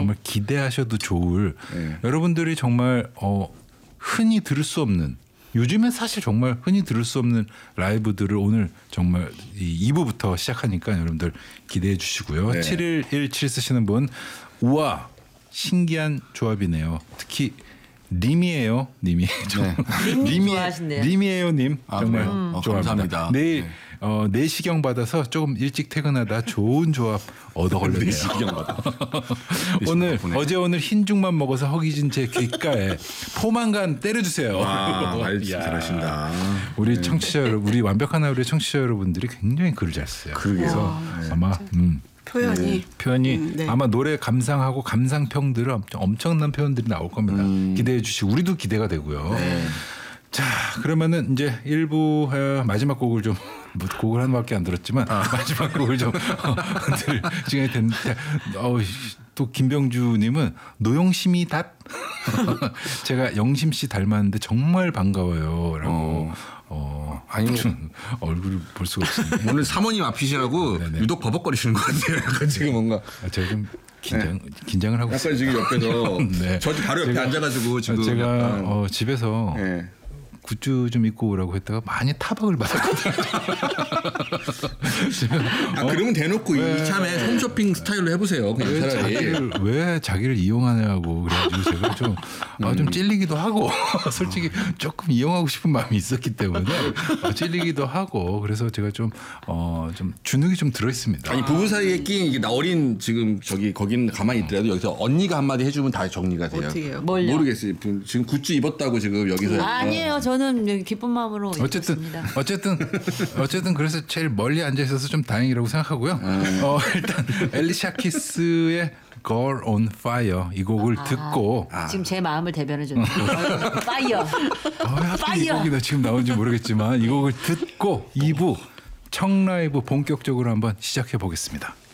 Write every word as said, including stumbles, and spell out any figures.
정말 기대하셔도 좋을 네. 여러분들이 정말 어, 흔히 들을 수 없는 요즘에 사실 정말 흔히 들을 수 없는 라이브들을 오늘 정말 이 이 부부터 시작하니까 여러분들 기대해 주시고요. 네. 칠일일칠 쓰시는 분 우와 신기한 조합이네요. 특히 님이에요, 님이 네. 님이 좋아하신대요. 님이에요, 님 아, 정말 그래요? 어, 좋아합니다. 감사합니다. 내일 네. 어, 내시경 받아서 조금 일찍 퇴근하다 좋은 조합 얻어 걸렸네요. 내시경 받아. 오늘 바쁘네. 어제 오늘 흰죽만 먹어서 허기진 제 귓가에 포만간 때려주세요. 와, 말 이야. 잘하신다. 우리 청취자 여러분, 우리 완벽한 하루의 청취자 여러분들이 굉장히 글을 잘 써요. 그러게요. 그래서 아마 음, 표현이 표현이 음, 네. 아마 노래 감상하고 감상평들은 엄청, 엄청난 표현들이 나올 겁니다. 음. 기대해 주시고 우리도 기대가 되고요. 네. 자 그러면은 이제 일부 어, 마지막 곡을 좀 뭐 곡을 하나밖에 안 들었지만 아. 마지막 곡을 좀 어, 들 시간이 됐는데 어, 또 김병주님은 노영심이 닷 제가 영심 씨 닮았는데 정말 반가워요라고 어. 어, 아니, 뭐. 얼굴을 볼 수가 없습니다. 오늘 사모님 앞이시라고 네네. 유독 버벅거리시는 것 같아요. 약간 지금 뭔가 아, 제가 좀 긴장 긴장을 하고 약간 있어요. 지금 옆에서 네. 저 바로 옆에 제가- 앉아가지고 지금 제가 약간, 어, 집에서 네. 굿즈 좀 입고 오라고 했다가 많이 타박을 받았거든요. 아 그러면 대놓고 왜- 이참에 홈쇼핑 스타일로 해보세요. 그냥 왜 차라리. 자기를 왜 자기를 이용하냐고 그래가지고 제가 좀, 아, 좀 찔리기도 하고 솔직히 조금 이용하고 싶은 마음이 있었기 때문에 어, 찔리기도 하고 그래서 제가 좀 어, 좀 주눅이 좀 들어 있습니다. 아니 부부 사이에 낀 이게 나 어린 지금 저기 거긴 가만히 있더라도 여기서 언니가 한마디 해주면 다 정리가 돼요. 어떻게 해요? 뭘요? 모르겠어요. 지금 굿즈 입었다고 지금 여기서 아니에요. 저는 여기 기쁜 마음으로 어쨌든 입었습니다. 어쨌든 어쨌든 그래서 제일 멀리 앉아 있어서 좀 다행이라고 생각하고요. 어, 일단 엘리샤 키스의 Girl on Fire 이 곡을 아, 듣고 지금 제 마음을 대변해 줬네요. 파이어. 어, 하필 이 파이어. 곡이 나 지금 나온지 모르겠지만 이 곡을 듣고 이 부 청라이브 본격적으로 한번 시작해 보겠습니다.